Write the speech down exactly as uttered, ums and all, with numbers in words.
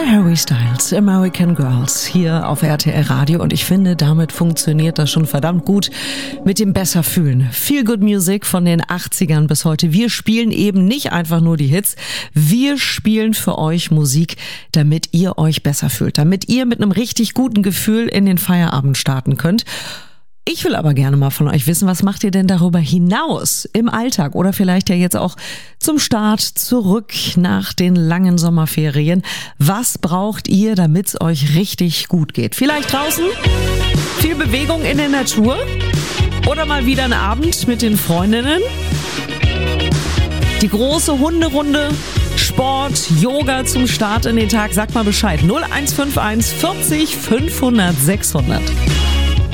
Harry Styles, American Girls, hier auf R T L Radio, und ich finde, damit funktioniert das schon verdammt gut mit dem Besserfühlen. Feel Good Music von den achtzigern bis heute. Wir spielen eben nicht einfach nur die Hits, wir spielen für euch Musik, damit ihr euch besser fühlt, damit ihr mit einem richtig guten Gefühl in den Feierabend starten könnt. Ich will aber gerne mal von euch wissen, was macht ihr denn darüber hinaus im Alltag oder vielleicht ja jetzt auch zum Start zurück nach den langen Sommerferien? Was braucht ihr, damit es euch richtig gut geht? Vielleicht draußen viel Bewegung in der Natur oder mal wieder ein Abend mit den Freundinnen? Die große Hunderunde, Sport, Yoga zum Start in den Tag. Sagt mal Bescheid. null eins fünf eins vierzig fünfhundert sechshundert.